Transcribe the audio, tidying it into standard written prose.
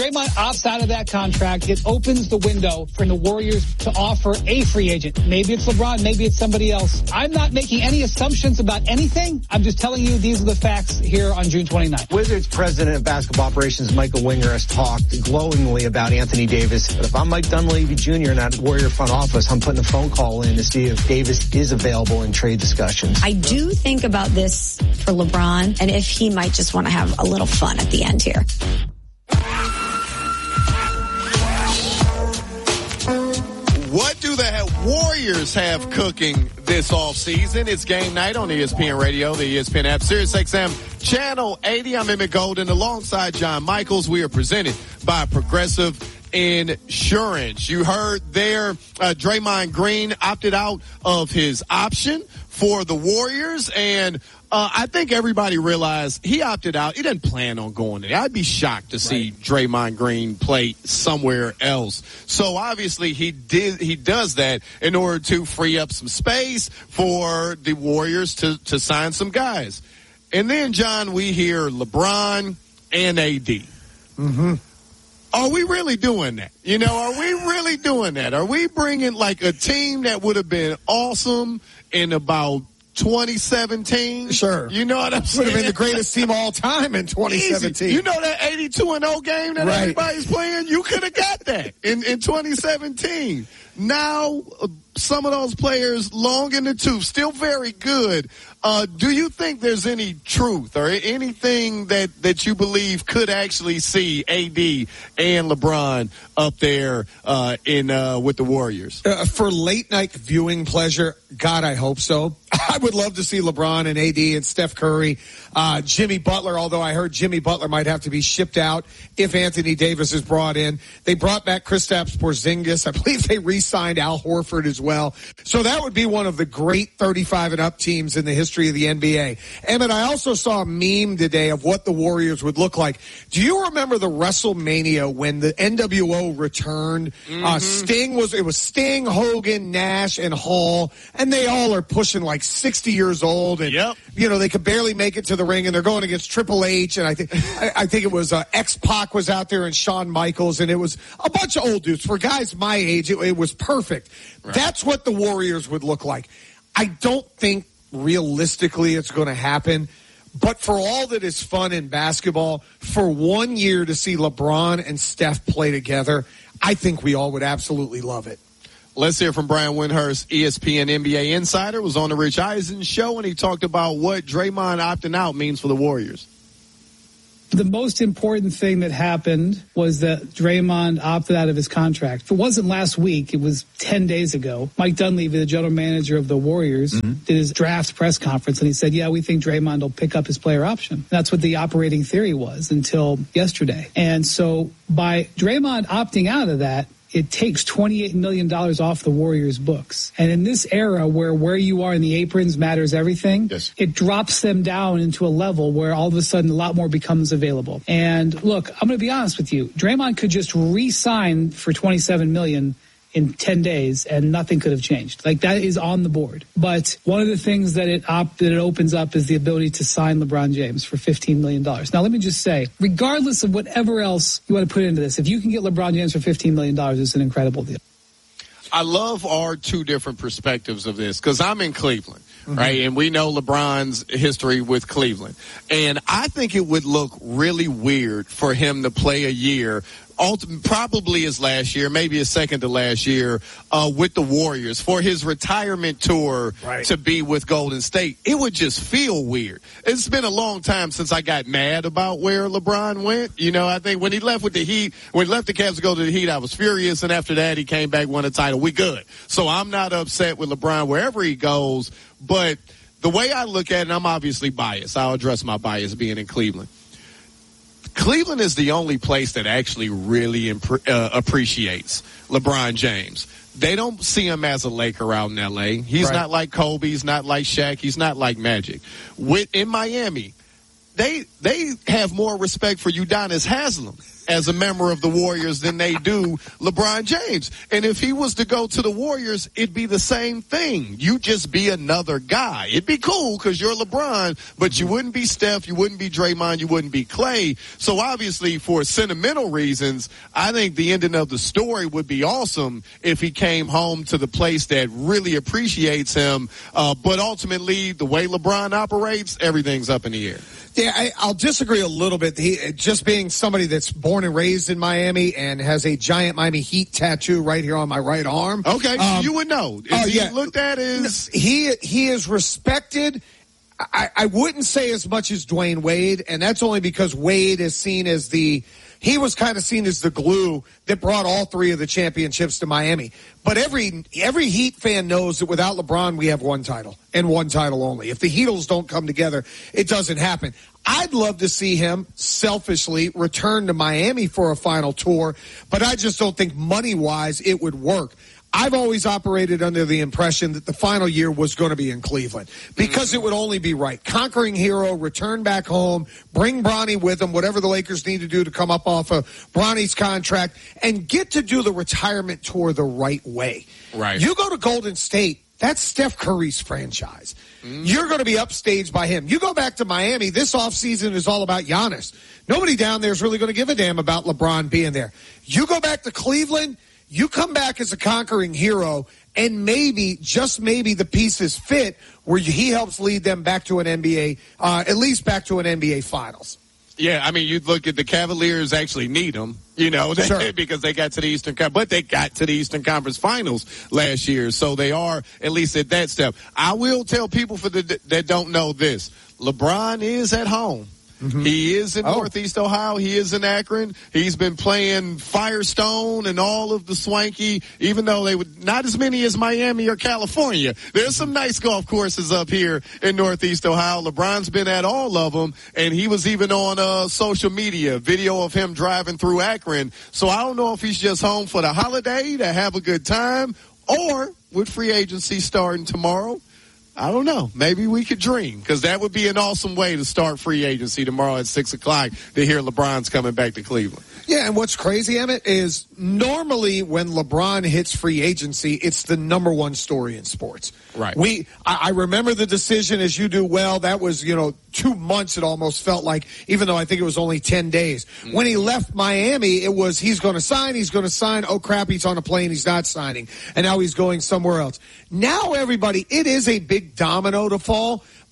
Draymond opts out of that contract, it opens the window for the Warriors to offer a free agent. Maybe it's LeBron, maybe it's somebody else. I'm not making any assumptions about anything. I'm just telling you these are the facts here on June 29th. Wizards president of basketball operations Michael Winger has talked glowingly about Anthony Davis. But if I'm Mike Dunleavy Jr. and at Warrior front office, I'm putting a phone call in to see if Davis is available in trade discussions. I do think about this for LeBron and if he might just want to have a little fun at the end here. What do the Warriors have cooking this offseason? It's game night on ESPN Radio, the ESPN app, SiriusXM Channel 80. I'm Emmett Golden alongside John Michaels. We are presented by Progressive Insurance. You heard there, Draymond Green opted out of his option for the Warriors, and I think everybody realized he opted out. He didn't plan on going there. I'd be shocked to see Draymond Green play somewhere else. So obviously he does that in order to free up some space for the Warriors to sign some guys. And then, John, we hear LeBron and AD. Mm-hmm. Are we really doing that? You know, are we really doing that? Are we bringing like a team that would have been awesome in about 2017? Sure. You know what I'm saying? Would have been the greatest team of all time in 2017. Easy. You know that 82-0 game that everybody's playing? You could have got that in 2017. Now, some of those players long in the tooth, still very good. Do you think there's any truth or anything that you believe could actually see AD and LeBron up there with the Warriors? For late night viewing pleasure, God, I hope so. I would love to see LeBron and AD and Steph Curry, Jimmy Butler, although I heard Jimmy Butler might have to be shipped out if Anthony Davis is brought in. They brought back Kristaps Porzingis. I believe they re-signed Al Horford as well. So that would be one of the great 35 and up teams in the history of the NBA. Emmett, I also saw a meme today of what the Warriors would look like. Do you remember the WrestleMania when the NWO returned? Mm-hmm. It was Sting, Hogan, Nash, and Hall, and they all are pushing like 60 years old, and you know they could barely make it to the ring, and they're going against Triple H, and I think it was X-Pac was out there and Shawn Michaels, and it was a bunch of old dudes. For guys my age, it was perfect. Right. That's what the Warriors would look like. I don't think realistically it's going to happen, but for all that is fun in basketball, for 1 year to see LeBron and Steph play together, I think we all would absolutely love it. Let's hear from Brian Windhurst, ESPN NBA insider, was on the Rich Eisen show, and he talked about what Draymond opting out means for the Warriors. The most important thing that happened was that Draymond opted out of his contract. If it wasn't last week, it was 10 days ago. Mike Dunleavy, the general manager of the Warriors, did his draft press conference, and he said, we think Draymond will pick up his player option. That's what the operating theory was until yesterday. And so by Draymond opting out of that, it takes $28 million off the Warriors' books. And in this era where you are in the aprons matters everything, it drops them down into a level where all of a sudden a lot more becomes available. And look, I'm going to be honest with you. Draymond could just re-sign for $27 million in 10 days and nothing could have changed. Like, that is on the board. But one of the things that it opens up is the ability to sign LeBron James for $15 million. Now, let me just say, regardless of whatever else you want to put into this, if you can get LeBron James for $15 million, it's an incredible deal. I love our two different perspectives of this because I'm in Cleveland, right? And we know LeBron's history with Cleveland. And I think it would look really weird for him to play a year, probably his last year, maybe his second to last year, with the Warriors for his retirement tour to be with Golden State. It would just feel weird. It's been a long time since I got mad about where LeBron went. You know, I think when he left with the Heat, when he left the Cavs to go to the Heat, I was furious. And after that, he came back, won a title. We good. So I'm not upset with LeBron wherever he goes. But the way I look at it, I'm obviously biased. I'll address my bias being in Cleveland. Cleveland is the only place that actually really appreciates LeBron James. They don't see him as a Laker out in L.A. He's not like Kobe. He's not like Shaq. He's not like Magic. In Miami, they have more respect for Udonis Haslem as a member of the Warriors than they do LeBron James. And if he was to go to the Warriors, it'd be the same thing. You just be another guy. It'd be cool because you're LeBron, but you wouldn't be Steph, you wouldn't be Draymond, you wouldn't be Clay. So obviously, for sentimental reasons, I think the ending of the story would be awesome if he came home to the place that really appreciates him. But ultimately, the way LeBron operates, everything's up in the air. Yeah, I'll disagree a little bit. Just being somebody that's born and raised in Miami and has a giant Miami Heat tattoo right here on my right arm. Okay, so you would know. Is he looked at as... He is respected. I wouldn't say as much as Dwayne Wade, and that's only because Wade is seen as he was kind of seen as the glue that brought all three of the championships to Miami. But every Heat fan knows that without LeBron, we have one title and one title only. If the Heatles don't come together, it doesn't happen. I'd love to see him selfishly return to Miami for a final tour, but I just don't think money-wise it would work. I've always operated under the impression that the final year was going to be in Cleveland because it would only be right. Conquering hero, return back home, bring Bronny with him, whatever the Lakers need to do to come up off of Bronny's contract, and get to do the retirement tour the right way. Right. You go to Golden State, that's Steph Curry's franchise. You're going to be upstaged by him. You go back to Miami, this offseason is all about Giannis. Nobody down there is really going to give a damn about LeBron being there. You go back to Cleveland, you come back as a conquering hero, and maybe, just maybe, the pieces fit where he helps lead them back to an NBA, at least back to an NBA Finals. Yeah, I mean, you look at the Cavaliers actually need him, Sure. because they got to the Eastern Conference, but they got to the Eastern Conference Finals last year, so they are at least at that step. I will tell people that don't know this: LeBron is at home. Mm-hmm. He is in Northeast Ohio. He is in Akron. He's been playing Firestone and all of the swanky, even though they would not as many as Miami or California. There's some nice golf courses up here in Northeast Ohio. LeBron's been at all of them, and he was even on social media, video of him driving through Akron. So I don't know if he's just home for the holiday to have a good time, or with free agency starting tomorrow. I don't know. Maybe we could dream, because that would be an awesome way to start free agency tomorrow at 6 o'clock to hear LeBron's coming back to Cleveland. Yeah, and what's crazy, Emmett, is normally when LeBron hits free agency, it's the number one story in sports. Right. I remember the decision, as you do well. That was, 2 months it almost felt like, even though I think it was only 10 days. Mm-hmm. When he left Miami, it was he's going to sign. Oh, crap, he's on a plane. He's not signing. And now he's going somewhere else. Now, everybody, it is a big domino to fall.